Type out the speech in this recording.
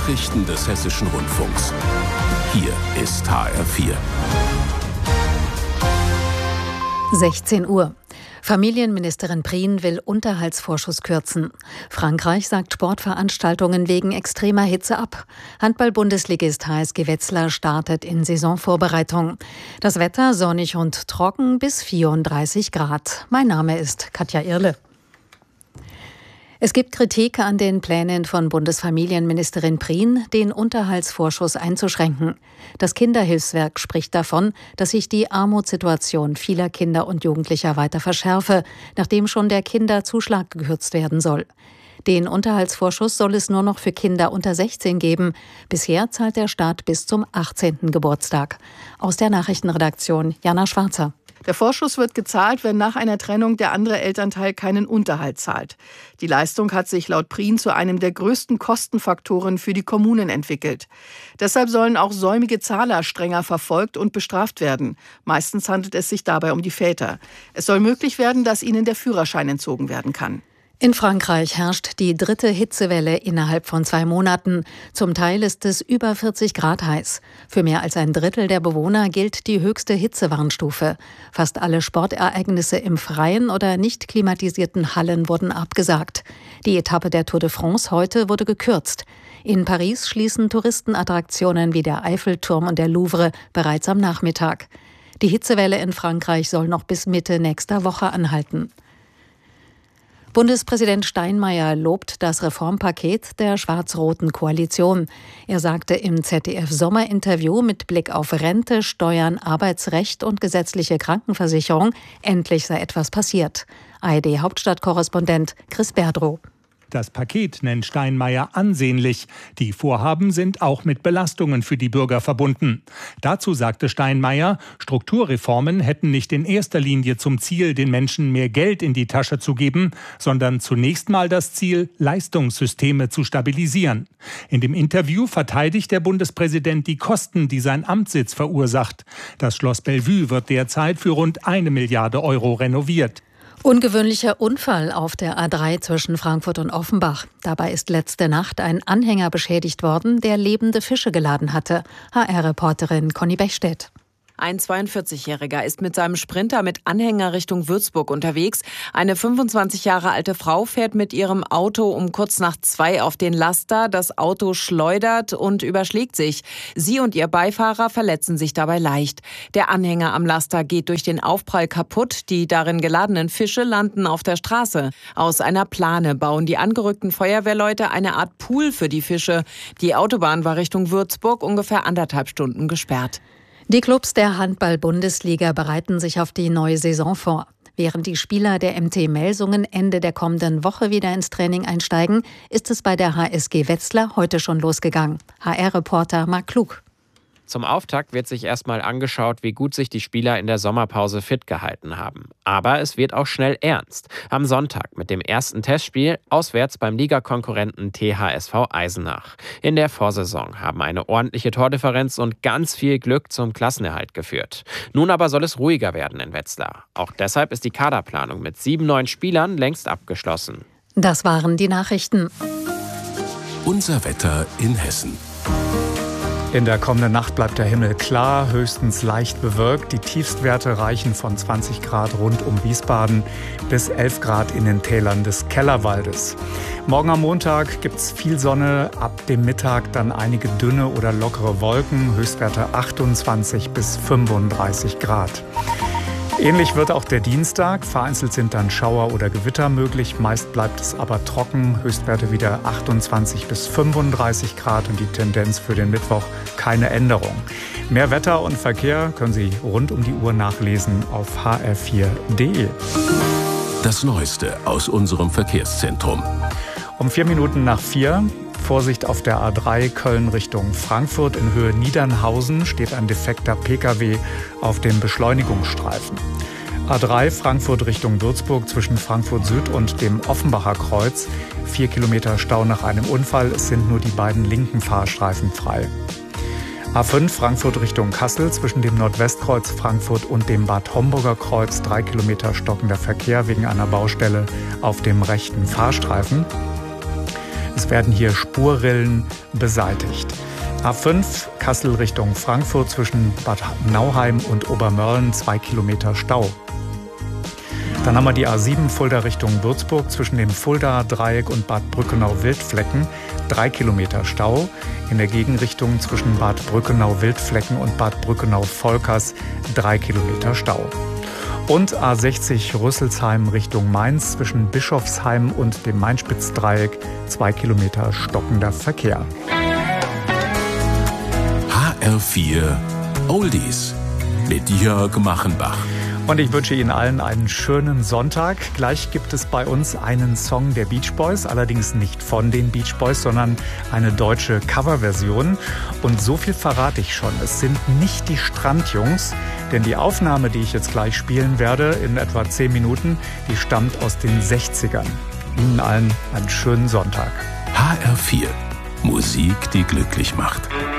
Nachrichten des Hessischen Rundfunks. Hier ist HR4. 16 Uhr. Familienministerin Prien will Unterhaltsvorschuss kürzen. Frankreich sagt Sportveranstaltungen wegen extremer Hitze ab. Handball-Bundesligist HSG Wetzlar startet in Saisonvorbereitung. Das Wetter sonnig und trocken bis 34 Grad. Mein Name ist Katja Irle. Es gibt Kritik an den Plänen von Bundesfamilienministerin Prien, den Unterhaltsvorschuss einzuschränken. Das Kinderhilfswerk spricht davon, dass sich die Armutssituation vieler Kinder und Jugendlicher weiter verschärfe, nachdem schon der Kinderzuschlag gekürzt werden soll. Den Unterhaltsvorschuss soll es nur noch für Kinder unter 16 geben. Bisher zahlt der Staat bis zum 18. Geburtstag. Aus der Nachrichtenredaktion Jana Schwarzer. Der Vorschuss wird gezahlt, wenn nach einer Trennung der andere Elternteil keinen Unterhalt zahlt. Die Leistung hat sich laut Prien zu einem der größten Kostenfaktoren für die Kommunen entwickelt. Deshalb sollen auch säumige Zahler strenger verfolgt und bestraft werden. Meistens handelt es sich dabei um die Väter. Es soll möglich werden, dass ihnen der Führerschein entzogen werden kann. In Frankreich herrscht die 3. Hitzewelle innerhalb von 2 Monaten. Zum Teil ist es über 40 Grad heiß. Für mehr als ein Drittel der Bewohner gilt die höchste Hitzewarnstufe. Fast alle Sportereignisse im Freien oder nicht klimatisierten Hallen wurden abgesagt. Die Etappe der Tour de France heute wurde gekürzt. In Paris schließen Touristenattraktionen wie der Eiffelturm und der Louvre bereits am Nachmittag. Die Hitzewelle in Frankreich soll noch bis Mitte nächster Woche anhalten. Bundespräsident Steinmeier lobt das Reformpaket der schwarz-roten Koalition. Er sagte im ZDF-Sommerinterview mit Blick auf Rente, Steuern, Arbeitsrecht und gesetzliche Krankenversicherung, endlich sei etwas passiert. ARD-Hauptstadtkorrespondent Chris Berdrow. Das Paket nennt Steinmeier ansehnlich. Die Vorhaben sind auch mit Belastungen für die Bürger verbunden. Dazu sagte Steinmeier, Strukturreformen hätten nicht in erster Linie zum Ziel, den Menschen mehr Geld in die Tasche zu geben, sondern zunächst mal das Ziel, Leistungssysteme zu stabilisieren. In dem Interview verteidigt der Bundespräsident die Kosten, die sein Amtssitz verursacht. Das Schloss Bellevue wird derzeit für rund 1 Milliarde Euro renoviert. Ungewöhnlicher Unfall auf der A3 zwischen Frankfurt und Offenbach. Dabei ist letzte Nacht ein Anhänger beschädigt worden, der lebende Fische geladen hatte. HR-Reporterin Conny Bechstedt. Ein 42-Jähriger ist mit seinem Sprinter mit Anhänger Richtung Würzburg unterwegs. Eine 25 Jahre alte Frau fährt mit ihrem Auto um kurz nach 2 auf den Laster. Das Auto schleudert und überschlägt sich. Sie und ihr Beifahrer verletzen sich dabei leicht. Der Anhänger am Laster geht durch den Aufprall kaputt. Die darin geladenen Fische landen auf der Straße. Aus einer Plane bauen die angerückten Feuerwehrleute eine Art Pool für die Fische. Die Autobahn war Richtung Würzburg ungefähr 1,5 Stunden gesperrt. Die Clubs der Handball-Bundesliga bereiten sich auf die neue Saison vor. Während die Spieler der MT Melsungen Ende der kommenden Woche wieder ins Training einsteigen, ist es bei der HSG Wetzlar heute schon losgegangen. HR-Reporter Marc Klug. Zum Auftakt wird sich erstmal angeschaut, wie gut sich die Spieler in der Sommerpause fit gehalten haben. Aber es wird auch schnell ernst. Am Sonntag mit dem ersten Testspiel auswärts beim Ligakonkurrenten THSV Eisenach. In der Vorsaison haben eine ordentliche Tordifferenz und ganz viel Glück zum Klassenerhalt geführt. Nun aber soll es ruhiger werden in Wetzlar. Auch deshalb ist die Kaderplanung mit 7 neuen Spielern längst abgeschlossen. Das waren die Nachrichten. Unser Wetter in Hessen. In der kommenden Nacht bleibt der Himmel klar, höchstens leicht bewölkt. Die Tiefstwerte reichen von 20 Grad rund um Wiesbaden bis 11 Grad in den Tälern des Kellerwaldes. Morgen am Montag gibt's viel Sonne, ab dem Mittag dann einige dünne oder lockere Wolken, Höchstwerte 28 bis 35 Grad. Ähnlich wird auch der Dienstag. Vereinzelt sind dann Schauer oder Gewitter möglich. Meist bleibt es aber trocken. Höchstwerte wieder 28 bis 35 Grad und die Tendenz für den Mittwoch keine Änderung. Mehr Wetter und Verkehr können Sie rund um die Uhr nachlesen auf hr4.de. Das Neueste aus unserem Verkehrszentrum. Um 4:04. Vorsicht auf der A3 Köln Richtung Frankfurt. In Höhe Niedernhausen steht ein defekter Pkw auf dem Beschleunigungsstreifen. A3 Frankfurt Richtung Würzburg zwischen Frankfurt Süd und dem Offenbacher Kreuz. 4 Kilometer Stau nach einem Unfall. Es sind nur die beiden linken Fahrstreifen frei. A5 Frankfurt Richtung Kassel zwischen dem Nordwestkreuz Frankfurt und dem Bad Homburger Kreuz. 3 Kilometer stockender Verkehr wegen einer Baustelle auf dem rechten Fahrstreifen. Es werden hier Spurrillen beseitigt. A5 Kassel Richtung Frankfurt zwischen Bad Nauheim und Obermörlen 2 Kilometer Stau. Dann haben wir die A7 Fulda Richtung Würzburg zwischen dem Fulda-Dreieck und Bad Brückenau-Wildflecken 3 Kilometer Stau. In der Gegenrichtung zwischen Bad Brückenau-Wildflecken und Bad Brückenau-Volkers 3 Kilometer Stau. Und A60 Rüsselsheim Richtung Mainz zwischen Bischofsheim und dem Mainspitzdreieck 2 Kilometer stockender Verkehr. HR4 Oldies mit Jörg Machenbach. Und ich wünsche Ihnen allen einen schönen Sonntag. Gleich gibt es bei uns einen Song der Beach Boys, allerdings nicht von den Beach Boys, sondern eine deutsche Coverversion. Und so viel verrate ich schon. Es sind nicht die Strandjungs, denn die Aufnahme, die ich jetzt gleich spielen werde, in etwa 10 Minuten, die stammt aus den 60ern. Ihnen allen einen schönen Sonntag. HR4 Musik, die glücklich macht.